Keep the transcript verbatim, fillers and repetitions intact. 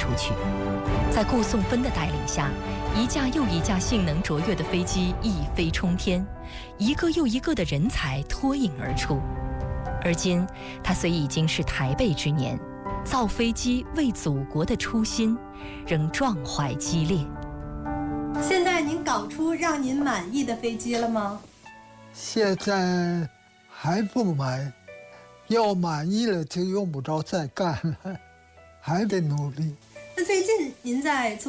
出去。在顾颂芬的带领下，一架又一架性能卓越的飞机一飞冲天，一个又一个的人才脱颖而出。而今，他虽已经是台背之年，造飞机为祖国的初心仍壮怀激烈。 现在您搞出让您满意的飞机了吗？ 现在还不满，要满意了就用不着再干了，还得努力。 那最近您在做